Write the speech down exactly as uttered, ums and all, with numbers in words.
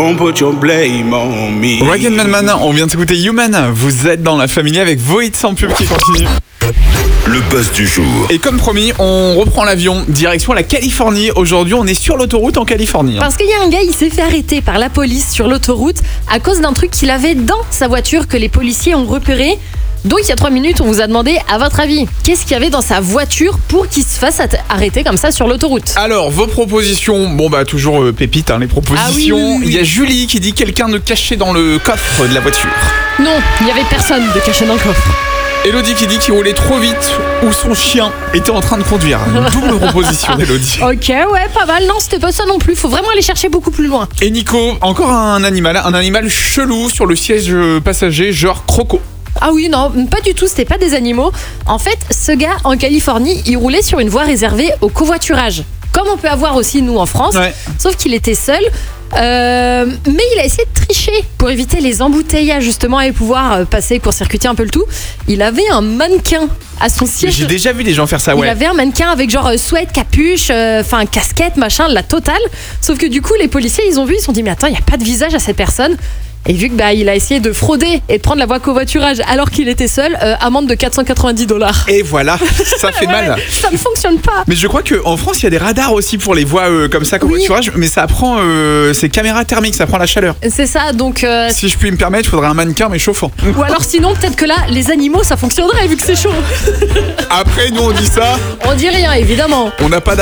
Don't put your blame on me. Rag and Man, on vient de s'écouter Human. Vous êtes dans la famille avec vos hits sans pub qui continue. Le buzz du jour. Et comme promis, on reprend l'avion, direction la Californie. Aujourd'hui, on est sur l'autoroute en Californie. Parce qu'il y a un gars, il s'est fait arrêter par la police sur l'autoroute à cause d'un truc qu'il avait dans sa voiture que les policiers ont repéré. Donc il y a trois minutes, on vous a demandé, à votre avis, qu'est-ce qu'il y avait dans sa voiture pour qu'il se fasse arrêter comme ça sur l'autoroute? Alors, vos propositions, bon bah toujours euh, pépites hein, les propositions. Ah oui, oui, oui, oui. Il y a Julie qui dit quelqu'un de caché dans le coffre de la voiture. Non, il n'y avait personne de caché dans le coffre. Elodie qui dit qu'il roulait trop vite ou son chien était en train de conduire. Double proposition d'Elodie. Ok, ouais, pas mal. Non, c'était pas ça non plus. Faut vraiment aller chercher beaucoup plus loin. Et Nico, encore un animal, un animal chelou sur le siège passager, genre croco. Ah oui, non, pas du tout, c'était pas des animaux. En fait, ce gars, en Californie, il roulait sur une voie réservée au covoiturage. Comme on peut avoir aussi, nous, en France. Ouais. Sauf qu'il était seul. Euh, mais il a essayé de tricher pour éviter les embouteillages, justement, et pouvoir passer, court-circuiter un peu le tout. Il avait un mannequin à son siège. J'ai déjà vu des gens faire ça, ouais. Il avait un mannequin avec genre sweat, capuche, enfin euh, casquette, machin, la totale. Sauf que du coup, les policiers, ils ont vu, ils se sont dit, mais attends, il n'y a pas de visage à cette personne. Et vu que bah, il a essayé de frauder et de prendre la voie covoiturage alors qu'il était seul, euh, amende de quatre cent quatre-vingt-dix dollars. Et voilà, ça fait Ouais, mal. Ça ne fonctionne pas. Mais je crois qu'en France, il y a des radars aussi pour les voies euh, comme ça, covoiturage, oui. Mais ça prend, euh, c'est caméra thermique, ça prend la chaleur. C'est ça, donc... Euh, si je puis me permettre, il faudrait un mannequin mais chauffant. Ou alors sinon, peut-être que là, les animaux, ça fonctionnerait vu que c'est chaud. Après, nous, on dit ça. On dit rien, évidemment. On n'a pas